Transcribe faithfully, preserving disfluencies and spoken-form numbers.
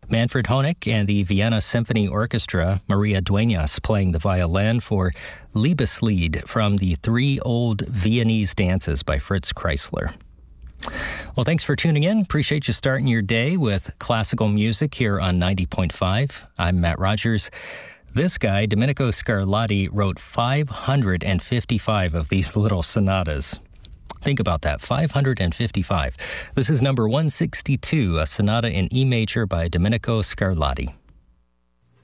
Manfred Honeck and the Vienna Symphony Orchestra, Maria Dueñas playing the violin for Liebeslied from the Three Old Viennese Dances by Fritz Kreisler. Well, thanks for tuning in. Appreciate you starting your day with classical music here on ninety point five. I'm Matt Rogers. This guy, Domenico Scarlatti, wrote five hundred fifty-five of these little sonatas. Think about that, five hundred fifty-five. This is number one sixty-two, a sonata in E major by Domenico Scarlatti.